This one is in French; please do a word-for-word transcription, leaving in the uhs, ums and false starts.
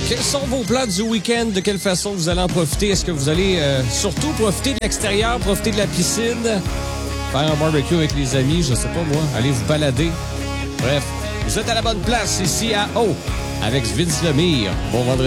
Quels sont vos plans du week-end? De quelle façon vous allez en profiter? Est-ce que vous allez euh, surtout profiter de l'extérieur, profiter de la piscine, faire un barbecue avec les amis, je sais pas moi, aller vous balader? Bref, vous êtes à la bonne place ici à O avec Vince Lemire. Bon vendredi.